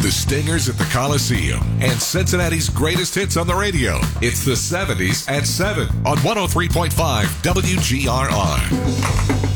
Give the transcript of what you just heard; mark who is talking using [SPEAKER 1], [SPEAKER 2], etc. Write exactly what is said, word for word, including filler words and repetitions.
[SPEAKER 1] the Stingers at the Coliseum, and Cincinnati's greatest hits on the radio. It's the seventies at seven on one oh three point five W G R R.